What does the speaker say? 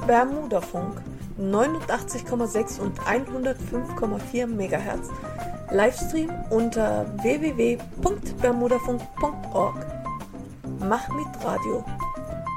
Bermudafunk 89,6 und 105,4 MHz. Livestream unter www.bermudafunk.org. Mach mit Radio.